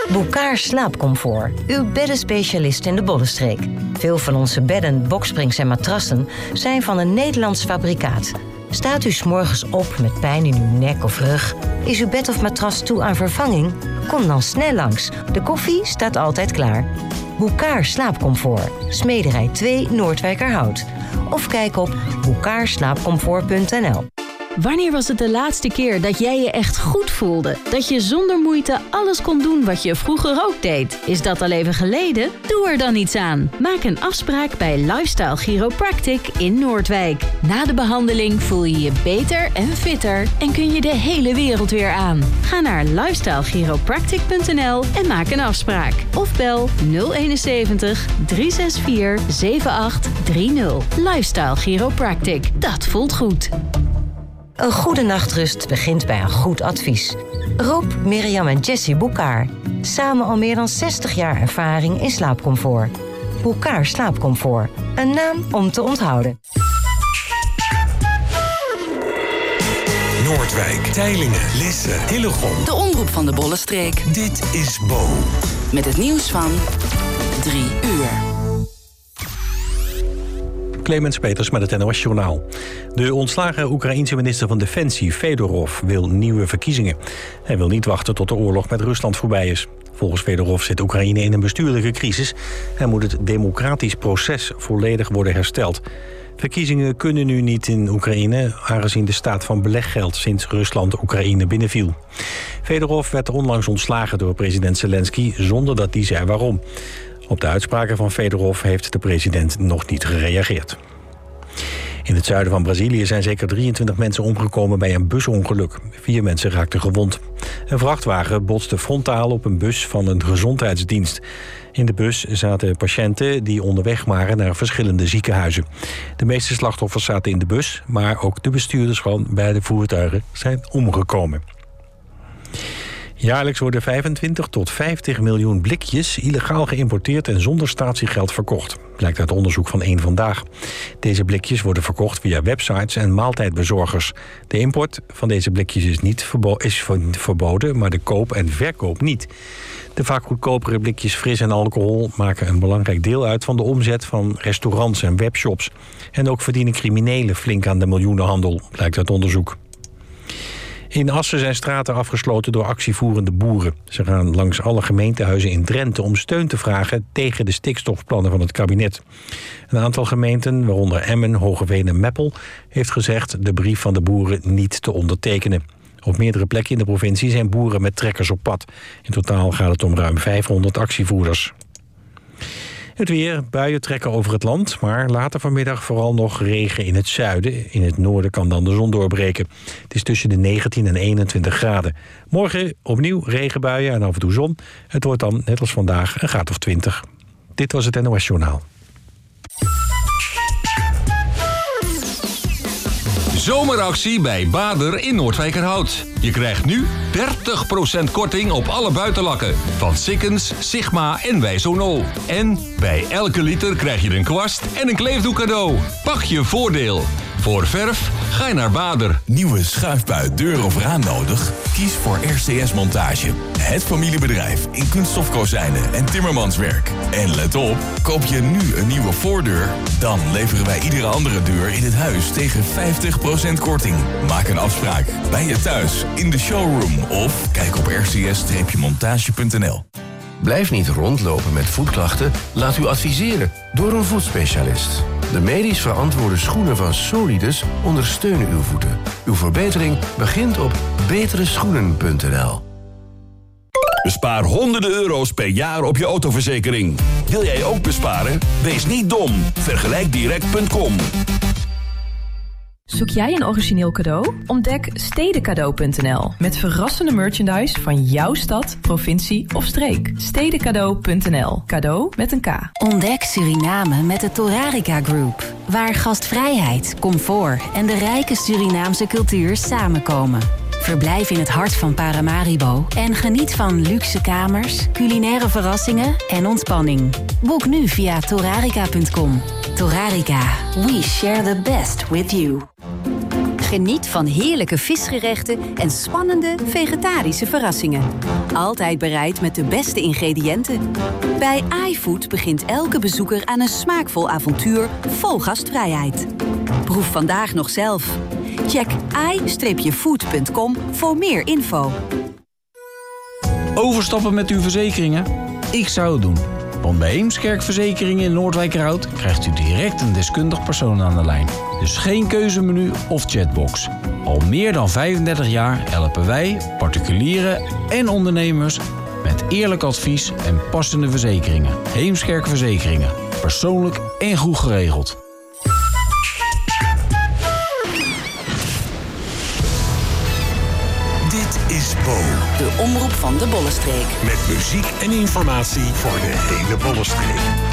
Bouckaert Slaapcomfort, uw beddenspecialist in de Bollenstreek. Veel van onze bedden, boksprings en matrassen zijn van een Nederlands fabrikaat. Staat u 's morgens op met pijn in uw nek of rug? Is uw bed of matras toe aan vervanging? Kom dan snel langs. De koffie staat altijd klaar. Bouckaert Slaapcomfort, Smederij 2 Noordwijkerhout. Of kijk op bouckaertslaapcomfort.nl. Wanneer was het de laatste keer dat jij je echt goed voelde? Dat je zonder moeite alles kon doen wat je vroeger ook deed? Is dat al even geleden? Doe er dan iets aan. Maak een afspraak bij Lifestyle Chiropractic in Noordwijk. Na de behandeling voel je je beter en fitter en kun je de hele wereld weer aan. Ga naar lifestylechiropractic.nl en maak een afspraak. Of bel 071 364 7830. Lifestyle Chiropractic. Dat voelt goed. Een goede nachtrust begint bij een goed advies. Rob, Mirjam en Jessie Bouckaert. Samen al meer dan 60 jaar ervaring in slaapcomfort. Bouckaert Slaapcomfort. Een naam om te onthouden. Noordwijk, Teylingen, Lisse, Hillegom. De omroep van de Bollenstreek. Dit is Bo. Met het nieuws van 3 uur. Clemens Peters met het NOS-journaal. De ontslagen Oekraïense minister van Defensie, Fedorov, wil nieuwe verkiezingen. Hij wil niet wachten tot de oorlog met Rusland voorbij is. Volgens Fedorov zit Oekraïne in een bestuurlijke crisis en moet het democratisch proces volledig worden hersteld. Verkiezingen kunnen nu niet in Oekraïne, aangezien de staat van beleg geldt sinds Rusland Oekraïne binnenviel. Fedorov werd onlangs ontslagen door president Zelensky zonder dat die zei waarom. Op de uitspraken van Fedorov heeft de president nog niet gereageerd. In het zuiden van Brazilië zijn zeker 23 mensen omgekomen bij een busongeluk. 4 mensen raakten gewond. Een vrachtwagen botste frontaal op een bus van een gezondheidsdienst. In de bus zaten patiënten die onderweg waren naar verschillende ziekenhuizen. De meeste slachtoffers zaten in de bus, maar ook de bestuurders van beide voertuigen zijn omgekomen. Jaarlijks worden 25 tot 50 miljoen blikjes illegaal geïmporteerd en zonder statiegeld verkocht. Blijkt uit onderzoek van Eén Vandaag. Deze blikjes worden verkocht via websites en maaltijdbezorgers. De import van deze blikjes is niet verboden, maar de koop en verkoop niet. De vaak goedkopere blikjes fris en alcohol maken een belangrijk deel uit van de omzet van restaurants en webshops. En ook verdienen criminelen flink aan de miljoenenhandel, blijkt uit onderzoek. In Assen zijn straten afgesloten door actievoerende boeren. Ze gaan langs alle gemeentehuizen in Drenthe om steun te vragen tegen de stikstofplannen van het kabinet. Een aantal gemeenten, waaronder Emmen, Hoogeveen en Meppel, heeft gezegd de brief van de boeren niet te ondertekenen. Op meerdere plekken in de provincie zijn boeren met trekkers op pad. In totaal gaat het om ruim 500 actievoerders. Het weer, buien trekken over het land, maar later vanmiddag vooral nog regen in het zuiden. In het noorden kan dan de zon doorbreken. Het is tussen de 19 en 21 graden. Morgen opnieuw regenbuien en af en toe zon. Het wordt dan, net als vandaag, een graad of 20. Dit was het NOS Journaal. Zomeractie bij Bader in Noordwijkerhout. Je krijgt nu 30% korting op alle buitenlakken. Van Sikkens, Sigma en Wijzonol. En bij elke liter krijg je een kwast en een kleefdoek cadeau. Pak je voordeel. Voor verf ga je naar Bader. Nieuwe schuifbui, deur of raam nodig? Kies voor RCS Montage. Het familiebedrijf in kunststofkozijnen en timmermanswerk. En let op, koop je nu een nieuwe voordeur? Dan leveren wij iedere andere deur in het huis tegen 50% korting. Maak een afspraak bij je thuis, in de showroom of kijk op rcs-montage.nl. Blijf niet rondlopen met voetklachten. Laat u adviseren door een voetspecialist. De medisch verantwoorde schoenen van Solidus ondersteunen uw voeten. Uw verbetering begint op betereschoenen.nl. Bespaar honderden euro's per jaar op je autoverzekering. Wil jij ook besparen? Wees niet dom. Vergelijkdirect.com. Zoek jij een origineel cadeau? Ontdek stedencadeau.nl met verrassende merchandise van jouw stad, provincie of streek. Stedencadeau.nl. Cadeau met een K. Ontdek Suriname met de Torarica Group. Waar gastvrijheid, comfort en de rijke Surinaamse cultuur samenkomen. Verblijf in het hart van Paramaribo en geniet van luxe kamers, culinaire verrassingen en ontspanning. Boek nu via torarica.com. Torarica, we share the best with you. Geniet van heerlijke visgerechten en spannende vegetarische verrassingen. Altijd bereid met de beste ingrediënten. Bij iFood begint elke bezoeker aan een smaakvol avontuur vol gastvrijheid. Proef vandaag nog zelf. Check i-food.com voor meer info. Overstappen met uw verzekeringen? Ik zou het doen. Want bij Heemskerk Verzekeringen in Noordwijkerhout krijgt u direct een deskundig persoon aan de lijn. Dus geen keuzemenu of chatbox. Al meer dan 35 jaar helpen wij, particulieren en ondernemers met eerlijk advies en passende verzekeringen. Heemskerk Verzekeringen. Persoonlijk en goed geregeld. Dit is Bo. De omroep van de Bollenstreek. Met muziek en informatie voor de hele Bollenstreek.